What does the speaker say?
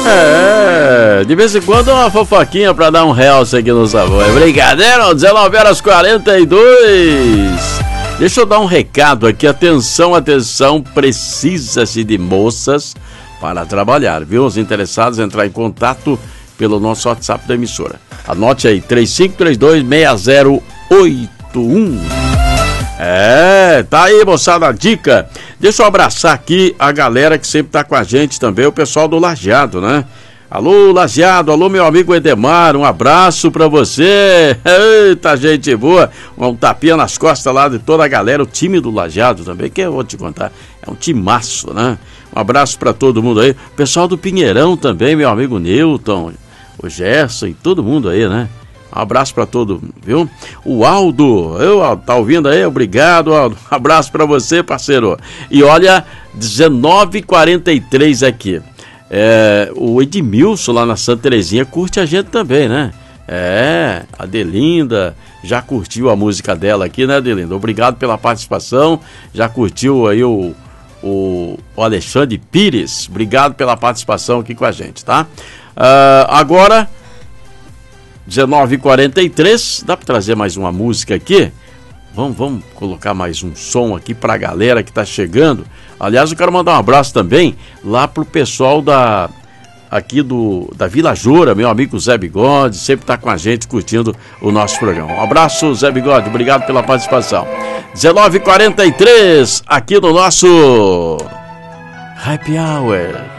De vez em quando uma fofoquinha pra dar um realce aqui no sabor. É brincadeira, 19h42. Deixa eu dar um recado aqui, atenção, precisa-se de moças para trabalhar, viu? Os interessados entrar em contato pelo nosso WhatsApp da emissora. Anote aí, 3532-6081. Tá aí, moçada, a dica. Deixa eu abraçar aqui a galera que sempre tá com a gente também, o pessoal do Lajeado, né? Alô, Lajeado, alô, meu amigo Edemar, um abraço pra você. Eita, gente boa. Um tapinha nas costas lá de toda a galera, o time do Lajeado também, que eu vou te contar, é um timaço, né? Um abraço pra todo mundo aí. Pessoal do Pinheirão também, meu amigo Newton, o Gerson e todo mundo aí, né? Um abraço pra todo mundo, viu? O Aldo, tá ouvindo aí? Obrigado, Aldo. Um abraço pra você, parceiro. E olha, 19h43 aqui. O Edmilson lá na Santa Terezinha curte a gente também, né? A Adelinda já curtiu a música dela aqui, né, Adelinda? Obrigado pela participação. Já curtiu aí o Alexandre Pires. Obrigado pela participação aqui com a gente, tá? Agora 19h43, dá para trazer mais uma música aqui? Vamos colocar mais um som aqui pra galera que tá chegando. Aliás, eu quero mandar um abraço também lá pro pessoal da Vila Joura, meu amigo Zé Bigode, sempre tá com a gente curtindo o nosso programa. Um abraço, Zé Bigode, obrigado pela participação. 19h43, aqui no nosso Happy Hour.